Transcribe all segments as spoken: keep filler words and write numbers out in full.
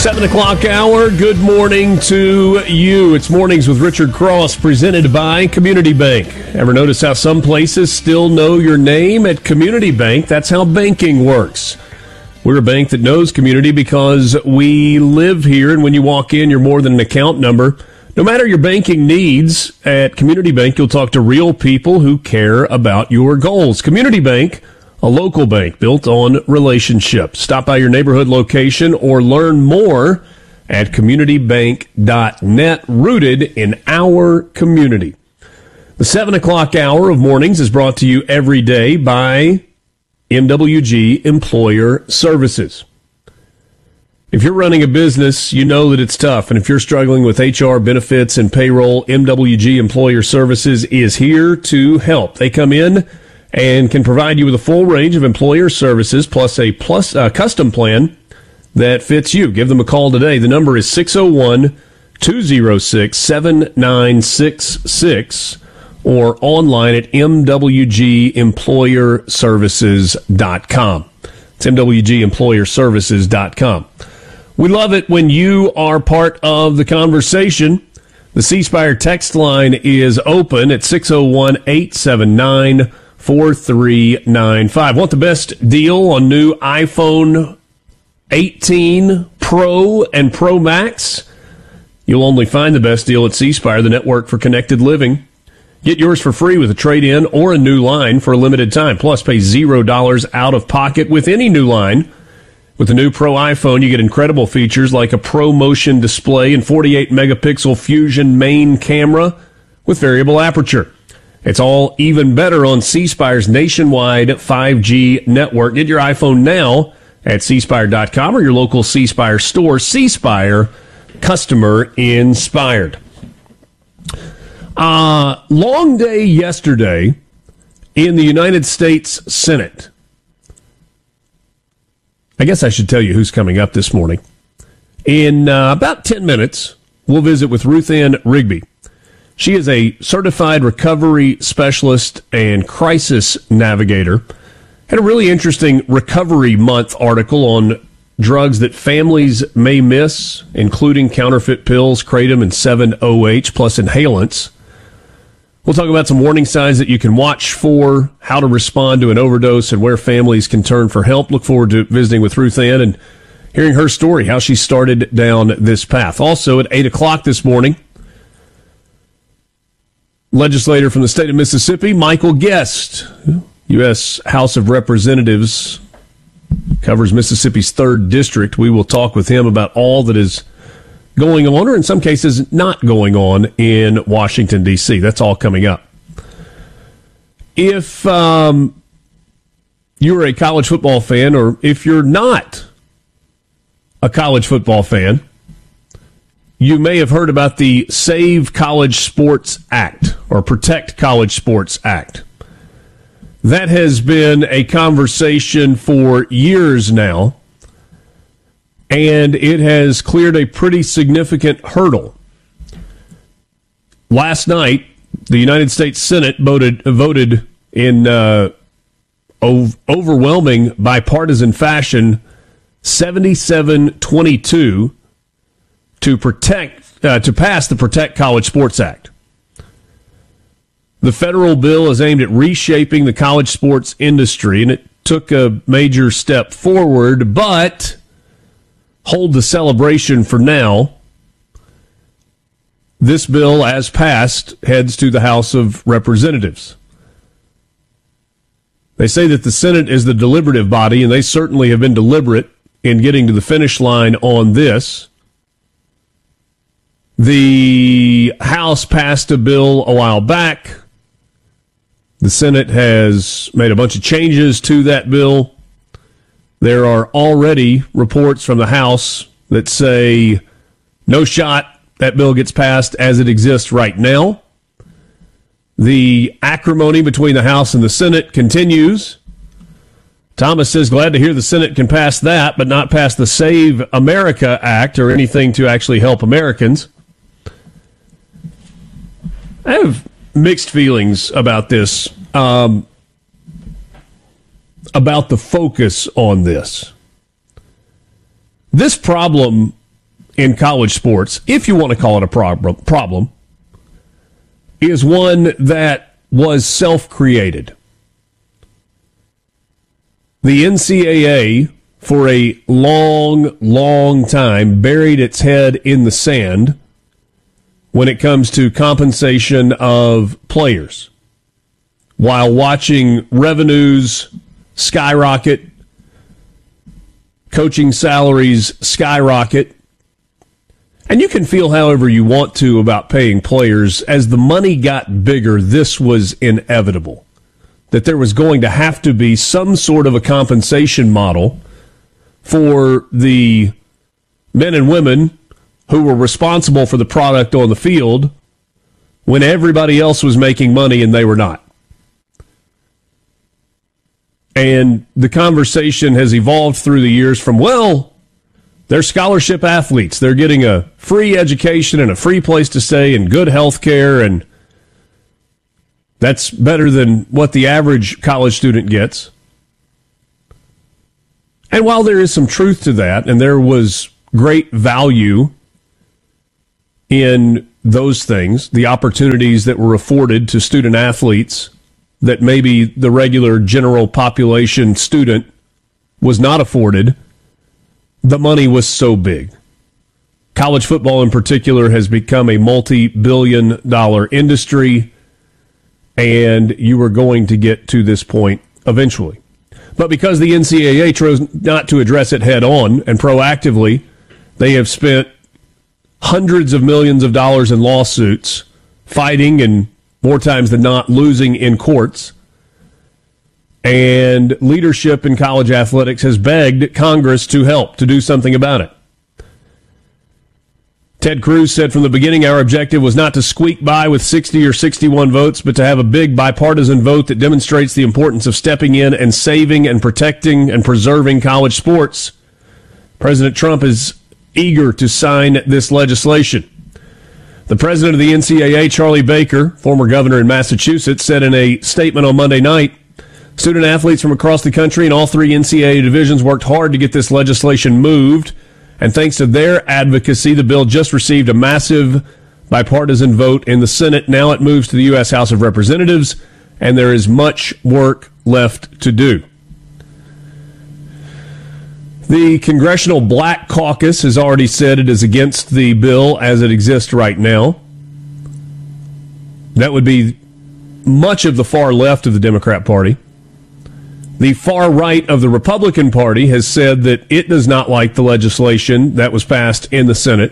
seven o'clock hour, good morning to you. It's Mornings with Richard Cross, presented by Community Bank. Ever notice how some places still know your name? At Community Bank, that's how banking works. We're a bank that knows community because we live here, and when you walk in, you're more than an account number. No matter your banking needs, at Community Bank, you'll talk to real people who care about your goals. Community Bank, a local bank built on relationships. Stop by your neighborhood location or learn more at community bank dot net, rooted in our community. The seven o'clock hour of Mornings is brought to you every day by M W G Employer Services. If you're running a business, you know that it's tough. And if you're struggling with H R, benefits, and payroll, M W G Employer Services is here to help. They come in and can provide you with a full range of employer services plus a plus uh, custom plan that fits you. Give them a call today. The number is six oh one, two oh six, seven nine six six or online at m w g employer services dot com. It's m w g employer services dot com. We love it when you are part of the conversation. The C Spire text line is open at six oh one, eight seven nine, four three nine five. Want the best deal on new iPhone eighteen Pro and Pro Max? You'll only find the best deal at C Spire, the network for connected living. Get yours for free with a trade-in or a new line for a limited time. Plus, pay zero dollars out of pocket with any new line. With the new Pro iPhone, you get incredible features like a Pro Motion display and forty-eight megapixel Fusion main camera with variable aperture. It's all even better on C Spire's nationwide five G network. Get your iPhone now at c spire dot com or your local C Spire store. C Spire, customer inspired. Uh, long day yesterday in the United States Senate. I guess I should tell you who's coming up this morning. In uh, about ten minutes, we'll visit with Ruth Ann Rigby. She is a certified recovery specialist and crisis navigator. Had a really interesting Recovery Month article on drugs that families may miss, including counterfeit pills, kratom, and seven O H, plus inhalants. We'll talk about some warning signs that you can watch for, how to respond to an overdose, and where families can turn for help. Look forward to visiting with Ruth Ann and hearing her story, how she started down this path. Also, at eight o'clock this morning, legislator from the state of Mississippi, Michael Guest, U S House of Representatives, covers Mississippi's third district. We will talk with him about all that is going on, or in some cases not going on, in Washington, D C. That's all coming up. If um, you're a college football fan, or if you're not a college football fan, you may have heard about the Save College Sports Act, or Protect College Sports Act. That has been a conversation for years now, and it has cleared a pretty significant hurdle. Last night, the United States Senate voted, voted in uh, ov- overwhelming bipartisan fashion, seventy-seven twenty-two, to protect uh, to pass the Protect College Sports Act. The federal bill is aimed at reshaping the college sports industry, and it took a major step forward, but hold the celebration for now. This bill, as passed, heads to the House of Representatives. They say that the Senate is the deliberative body, and they certainly have been deliberate in getting to the finish line on this. The House passed a bill a while back. The Senate has made a bunch of changes to that bill. There are already reports from the House that say no shot that bill gets passed as it exists right now. The acrimony between the House and the Senate continues. Thomas says, glad to hear the Senate can pass that, but not pass the Save America Act or anything to actually help Americans. I have mixed feelings about this, um, about the focus on this. This problem in college sports, if you want to call it a problem, problem is one that was self-created. The N C double A, for a long, long time, buried its head in the sand when it comes to compensation of players, while watching revenues skyrocket, coaching salaries skyrocket. And you can feel however you want to about paying players. As the money got bigger, this was inevitable, that there was going to have to be some sort of a compensation model for the men and women who were responsible for the product on the field when everybody else was making money and they were not. And the conversation has evolved through the years from, well, they're scholarship athletes. They're getting a free education and a free place to stay and good health care, and that's better than what the average college student gets. And while there is some truth to that, and there was great value in those things, the opportunities that were afforded to student athletes that maybe the regular general population student was not afforded, the money was so big. College football in particular has become a multi-billion dollar industry, and you are going to get to this point eventually. But because the N C double A chose not to address it head on and proactively, they have spent hundreds of millions of dollars in lawsuits, fighting and more times than not losing in courts. And leadership in college athletics has begged Congress to help, to do something about it. Ted Cruz said from the beginning, our objective was not to squeak by with sixty or sixty-one votes, but to have a big bipartisan vote that demonstrates the importance of stepping in and saving and protecting and preserving college sports. President Trump is eager to sign this legislation. The president of the N C double A, Charlie Baker, former governor in Massachusetts, said in a statement on Monday night, student athletes from across the country in all three N C double A divisions worked hard to get this legislation moved, and thanks to their advocacy, the bill just received a massive bipartisan vote in the Senate. Now it moves to the U S House of Representatives, and there is much work left to do. The Congressional Black Caucus has already said it is against the bill as it exists right now. That would be much of the far left of the Democrat Party. The far right of the Republican Party has said that it does not like the legislation that was passed in the Senate.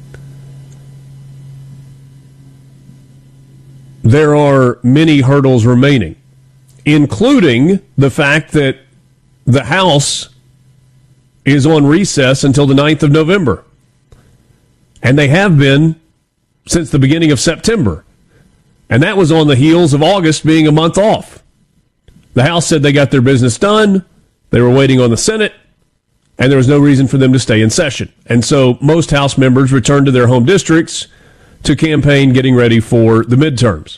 There are many hurdles remaining, including the fact that the House is on recess until the ninth of November. And they have been since the beginning of September. And that was on the heels of August being a month off. The House said they got their business done. They were waiting on the Senate, and there was no reason for them to stay in session. And so most House members returned to their home districts to campaign, getting ready for the midterms.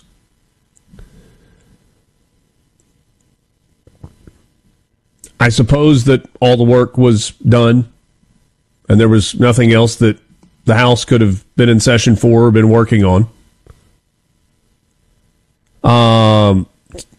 I suppose that all the work was done, and there was nothing else that the House could have been in session for or been working on. Um,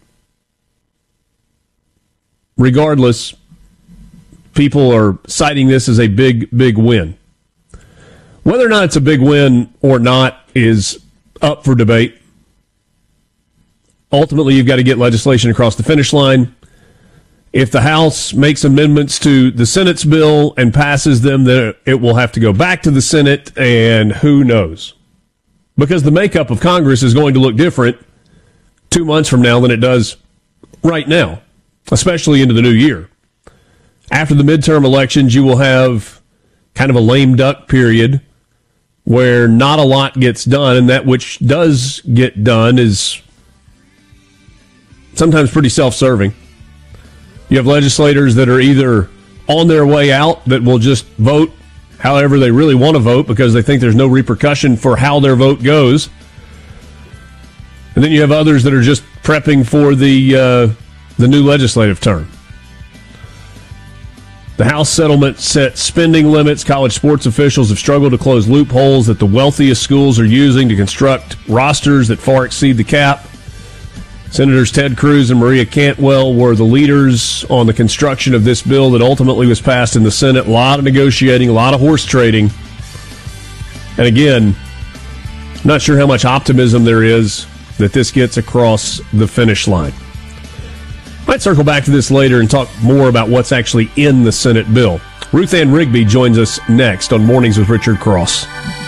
regardless, people are citing this as a big, big win. Whether or not it's a big win or not is up for debate. Ultimately, you've got to get legislation across the finish line. If the House makes amendments to the Senate's bill and passes them, then it will have to go back to the Senate, and who knows? Because the makeup of Congress is going to look different two months from now than it does right now, especially into the new year. After the midterm elections, you will have kind of a lame duck period where not a lot gets done, and that which does get done is sometimes pretty self-serving. You have legislators that are either on their way out that will just vote however they really want to vote because they think there's no repercussion for how their vote goes. And then you have others that are just prepping for the uh, the new legislative term. The House settlement set spending limits. College sports officials have struggled to close loopholes that the wealthiest schools are using to construct rosters that far exceed the cap. Senators Ted Cruz and Maria Cantwell were the leaders on the construction of this bill that ultimately was passed in the Senate. A lot of negotiating, a lot of horse trading. And again, not sure how much optimism there is that this gets across the finish line. Might circle back to this later and talk more about what's actually in the Senate bill. Ruth Ann Rigby joins us next on Mornings with Richard Cross.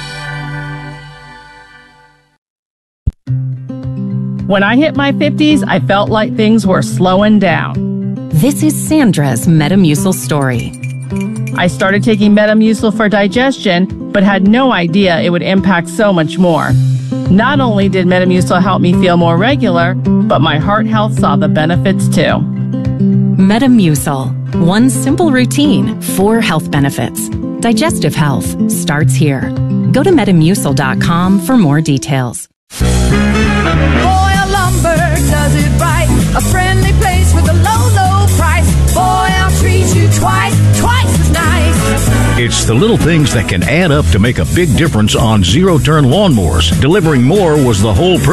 When I hit my fifties, I felt like things were slowing down. This is Sandra's Metamucil story. I started taking Metamucil for digestion, but had no idea it would impact so much more. Not only did Metamucil help me feel more regular, but my heart health saw the benefits too. Metamucil. One simple routine, four health benefits. Digestive health starts here. Go to metamucil dot com for more details. Boyle Lumber does it right. A friendly place with a low, low price. Boyle treats you twice, twice as nice. It's the little things that can add up to make a big difference on zero-turn lawnmowers. Delivering more was the whole purpose.